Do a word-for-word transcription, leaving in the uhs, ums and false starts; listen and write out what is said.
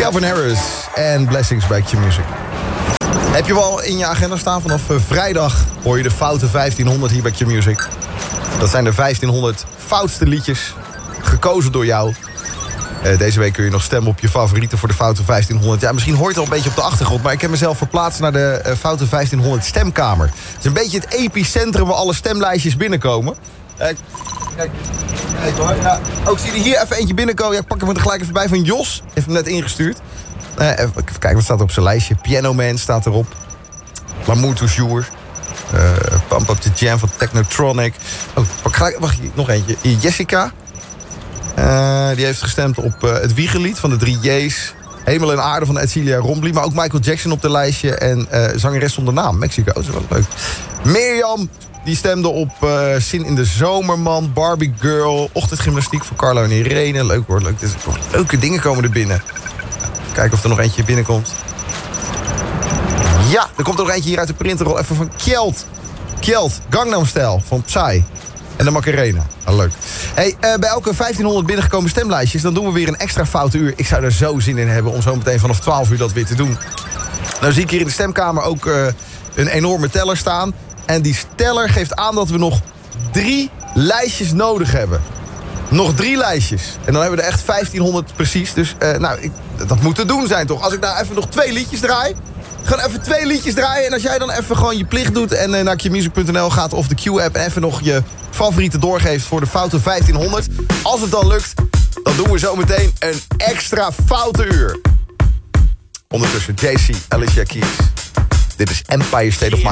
Calvin Harris en Blessings bij Q-Music. Heb je wel in je agenda staan? Vanaf uh, vrijdag hoor je de foute vijftienhonderd hier bij Q-Music. Dat zijn de vijftienhonderd foutste liedjes, gekozen door jou. Uh, deze week kun je nog stemmen op je favorieten voor de foute vijftienhonderd. Ja, misschien hoort het al een beetje op de achtergrond, maar ik heb mezelf verplaatst naar de uh, foute vijftienhonderd stemkamer. Het is een beetje het epicentrum waar alle stemlijstjes binnenkomen. Uh, kijk, kijk hoor. Ja, ook zie je hier even eentje binnenkomen. Ja, ik pak hem er gelijk even bij van Jos. Heeft hem net ingestuurd. Uh, even, even kijken, wat staat er op zijn lijstje? Piano Man staat erop. L'amour toujours. Uh, Pump Up the Jam van Technotronic. Oh, pak gelijk, wacht, nog eentje. Hier, Jessica. Uh, die heeft gestemd op uh, het Wiegelied van de drie J's. Hemel en Aarde van Edcilia Rombly. Maar ook Michael Jackson op de lijstje. En uh, zangeres zonder naam. Mexico, dat is wel leuk. Mirjam, die stemde op uh, Zin in de Zomerman. Barbie Girl. Ochtendgymnastiek van Carlo en Irene. Leuk hoor, leuk. Dus, leuke dingen komen er binnen. Even kijken of er nog eentje binnenkomt. Ja, er komt er nog eentje hier uit de printerrol. Even van Kjeld. Kjeld, Gangnam Style van Psy. En de Macarena. Ah, leuk. Hey, uh, bij elke vijftienhonderd binnengekomen stemlijstjes, dan doen we weer een extra foute uur. Ik zou er zo zin in hebben om zo meteen vanaf twaalf uur dat weer te doen. Nou zie ik hier in de stemkamer ook uh, een enorme teller staan. En die teller geeft aan dat we nog drie lijstjes nodig hebben. Nog drie lijstjes. En dan hebben we er echt vijftienhonderd precies. Dus uh, nou, ik, dat moet te doen zijn toch? Als ik nou even nog twee liedjes draai. Gewoon even twee liedjes draaien. En als jij dan even gewoon je plicht doet en uh, naar qmusic punt n l gaat of de Q-app en even nog je favorieten doorgeeft voor de foute vijftienhonderd. Als het dan lukt, dan doen we zo meteen een extra foute uur. Ondertussen J C, Alicia Keys. Dit is Empire State of Mind.